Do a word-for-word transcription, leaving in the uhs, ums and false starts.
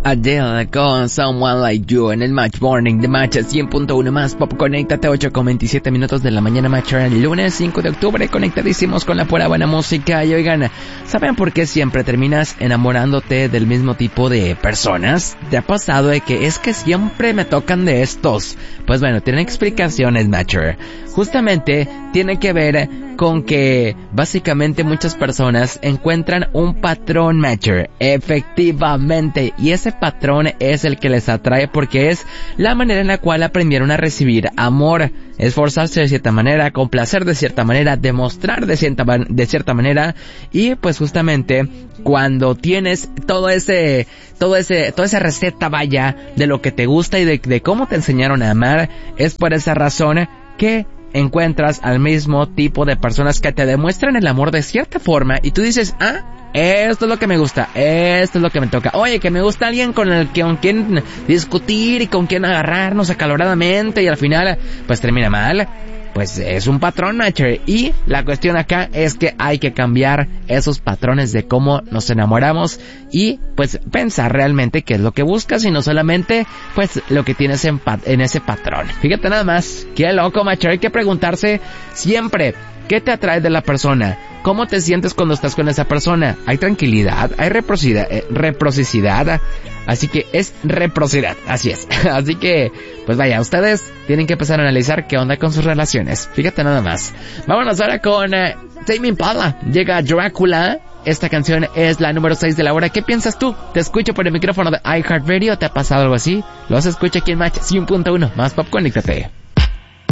Adele con Someone Like You en el Match Morning de Match cien punto uno más Pop. Conéctate, ocho con veintisiete minutos de la mañana, Match el lunes cinco de octubre, conectadísimos con la pura buena música. Y oigan, ¿saben por qué siempre terminas enamorándote del mismo tipo de personas? ¿Te ha pasado de que es que siempre me tocan de estos? Pues bueno, tienen explicaciones, Matcher. Justamente tiene que ver con que básicamente muchas personas encuentran un patrón, Matcher. Efectivamente, y ese patrón es el que les atrae porque es la manera en la cual aprendieron a recibir amor, esforzarse de cierta manera, complacer de cierta manera, demostrar de cierta, de cierta manera. Y pues justamente cuando tienes todo ese, todo ese, toda esa receta vaya de lo que te gusta y de, de cómo te enseñaron a amar, es por esa razón que encuentras al mismo tipo de personas que te demuestran el amor de cierta forma y tú dices, ah, esto es lo que me gusta, esto es lo que me toca. Oye, que me gusta alguien con el que con quien discutir y con quien agarrarnos acaloradamente y al final pues termina mal. Pues es un patrón, Matcher. Y la cuestión acá es que hay que cambiar esos patrones de cómo nos enamoramos y pues pensar realmente qué es lo que buscas y no solamente pues lo que tienes en, pat- en ese patrón. Fíjate nada más, qué loco, Matcher. Hay que preguntarse siempre qué te atrae de la persona, cómo te sientes cuando estás con esa persona. Hay tranquilidad, hay reciprocidad, eh, reciprocidad. Así que es reciprocidad, así es. Así que, pues vaya, ustedes tienen que empezar a analizar qué onda con sus relaciones. Fíjate nada más. Vámonos ahora con uh, Tame Impala. Llega Drácula. Esta canción es la número seis de la hora. ¿Qué piensas tú? Te escucho por el micrófono de iHeartRadio. ¿Te ha pasado algo así? Los escucho aquí en Match cien punto uno. Más Pop, conéctate.